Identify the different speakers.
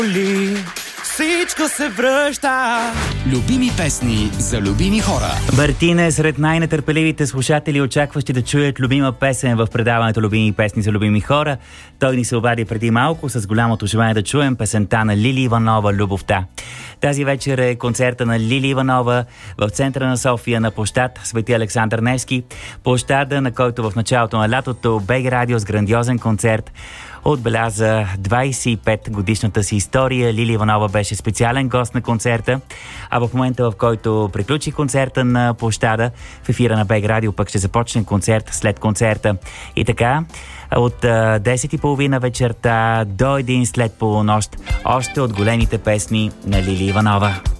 Speaker 1: Всичко се връща.
Speaker 2: Любими песни за любими хора.
Speaker 3: Мартин е сред най-нетърпеливите слушатели, очакващи да чуят любима песен в предаването Любими песни за любими хора. Той ни се обади преди малко с голямото желание да чуем песента на Лили Иванова «Любовта». Тази вечер е концерта на Лили Иванова в центъра на София на площад Свети Александър Невски. Площада, на който в началото на лятото БГ Радио с грандиозен концерт отбеляза 25 годишната си история. Лили Иванова беше специален гост на концерта, а в момента, в който приключи концерта на площада, в ефира на БГ Радио пък ще започне концерт след концерта. И така, от 10:30 вечерта до 1 след полунощ, още от големите песни на Лили Иванова.